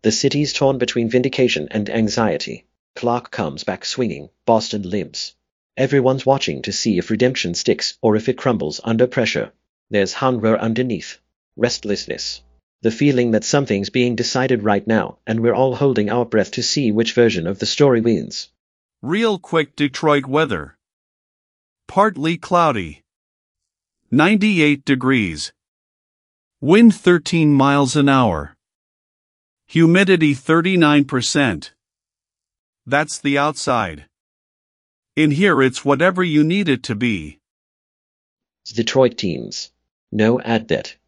The city's torn between vindication and anxiety. Clark comes back swinging, Boston limps. Everyone's watching to see if redemption sticks or if it crumbles under pressure. There's hunger underneath. Restlessness. The feeling that something's being decided right now, and we're all holding our breath to see which version of the story wins. Real quick Detroit weather. Partly cloudy. 98 degrees. Wind 13 miles an hour. Humidity 39%. That's the outside. In here it's whatever you need it to be. Detroit teams. No ad debt.